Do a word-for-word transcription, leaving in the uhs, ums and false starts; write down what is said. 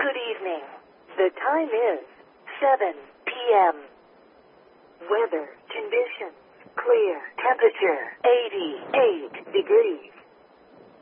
Good evening. The time is seven p.m. Weather conditions clear. Temperature eighty-eight degrees.